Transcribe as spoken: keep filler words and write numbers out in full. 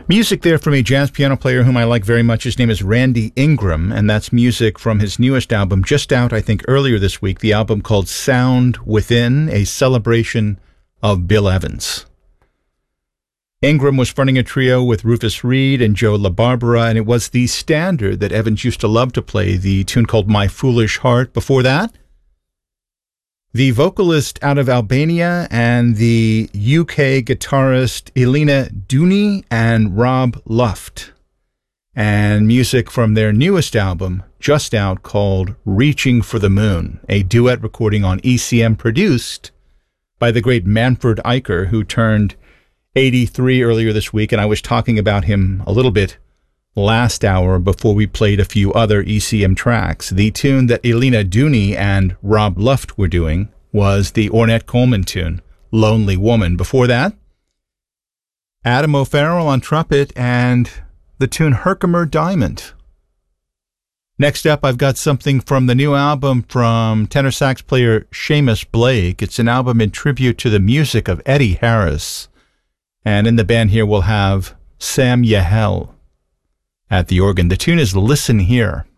Music there from a jazz piano player whom I like very much. His name is Randy Ingram, and that's music from his newest album, just out, I think, earlier this week, the album called Sound Within, a celebration of Bill Evans. Ingram was fronting a trio with Rufus Reid and Joe LaBarbera, and it was the standard that Evans used to love to play, the tune called My Foolish Heart. Before that, the vocalist out of Albania and the U K guitarist Elena Dooney and Rob Luft. And music from their newest album, just out, called Reaching for the Moon, a duet recording on E C M produced by the great Manfred Eicher, who turned eighty-three earlier this week, and I was talking about him a little bit last hour before we played a few other E C M tracks. The tune that Elena Dooney and Rob Luft were doing was the Ornette Coleman tune, Lonely Woman. Before that, Adam O'Farrell on trumpet and the tune Herkimer Diamond. Next up, I've got something from the new album from tenor sax player Seamus Blake. It's an album in tribute to the music of Eddie Harris. And in the band here, we'll have Sam Yahel at the organ. The tune is Listen Here.